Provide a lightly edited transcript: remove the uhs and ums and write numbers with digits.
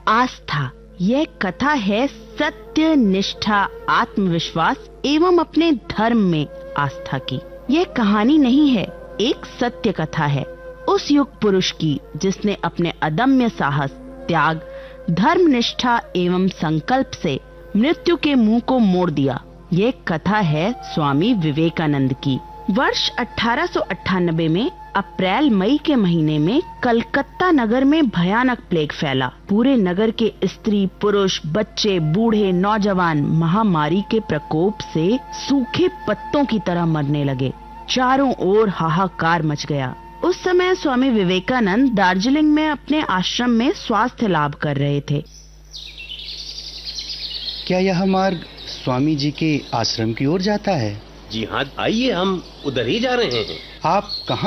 आस्था। यह कथा है सत्य, निष्ठा, आत्मविश्वास एवं अपने धर्म में आस्था की। यह कहानी नहीं है, एक सत्य कथा है उस युग पुरुष की जिसने अपने अदम्य साहस, त्याग, धर्मनिष्ठा एवं संकल्प से मृत्यु के मुंह को मोड़ दिया। ये कथा है स्वामी विवेकानंद की। वर्ष 1898 में अप्रैल मई के महीने में कलकत्ता नगर में भयानक प्लेग फैला। पूरे नगर के स्त्री, पुरुष, बच्चे, बूढ़े, नौजवान महामारी के प्रकोप से सूखे पत्तों की तरह मरने लगे। चारों ओर हाहाकार मच गया। उस समय स्वामी विवेकानंद दार्जिलिंग में अपने आश्रम में स्वास्थ्य लाभ कर रहे थे। क्या यह मार्ग स्वामी जी के आश्रम की ओर जाता है? जी हाँ, आइए हम उधर ही जा रहे हैं। आप कहाँ